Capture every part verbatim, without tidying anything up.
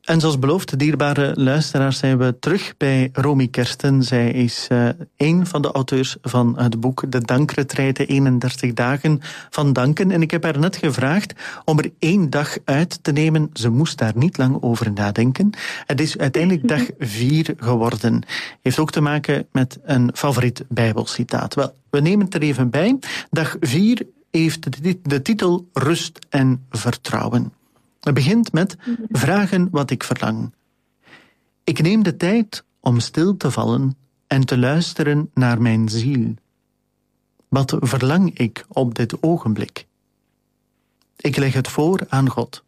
En zoals beloofd, dierbare luisteraars, zijn we terug bij Romy Kersten. Zij is uh, een van de auteurs van het boek De Dankretraite, eenendertig dagen van danken. En ik heb haar net gevraagd om er één dag uit te nemen. Ze moest daar niet lang over nadenken. Het is uiteindelijk dag vier geworden. Heeft ook te maken met een favoriet Bijbelcitaat. Wel, we nemen het er even bij. Dag vier heeft de, de titel Rust en Vertrouwen. Het begint met vragen wat ik verlang. Ik neem de tijd om stil te vallen en te luisteren naar mijn ziel. Wat verlang ik op dit ogenblik? Ik leg het voor aan God.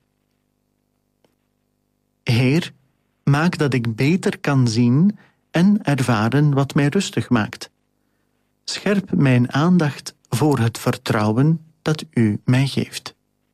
Heer, maak dat ik beter kan zien en ervaren wat mij rustig maakt. Scherp mijn aandacht voor het vertrouwen dat u mij geeft.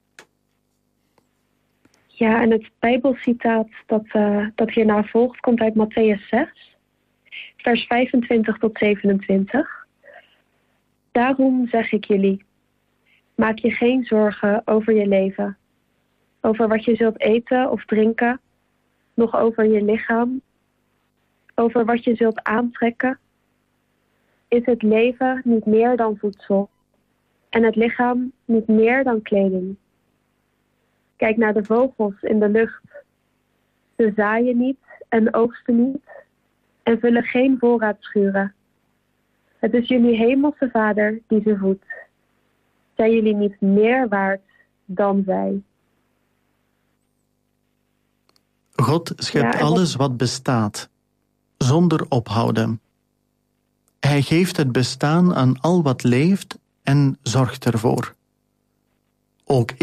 Ja, en het Bijbelcitaat dat, uh, dat hierna volgt komt uit Mattheüs zes, vers vijfentwintig tot zevenentwintig. Daarom zeg ik jullie, maak je geen zorgen over je leven, over wat je zult eten of drinken, nog over je lichaam, over wat je zult aantrekken. Is het leven niet meer dan voedsel en het lichaam niet meer dan kleding? Kijk naar de vogels in de lucht. Ze zaaien niet en oogsten niet en vullen geen voorraadschuren. Het is jullie hemelse Vader die ze voedt. Zijn jullie niet meer waard dan zij? God schept ja, alles wat bestaat, zonder ophouden. Hij geeft het bestaan aan al wat leeft en zorgt ervoor. Ook